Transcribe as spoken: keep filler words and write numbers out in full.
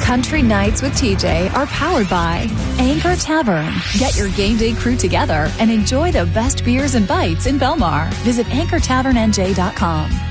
Country Nights with T J are powered by Anchor Tavern. Get your game day crew together and enjoy the best beers and bites in Belmar. Visit anchor tavern n j dot com.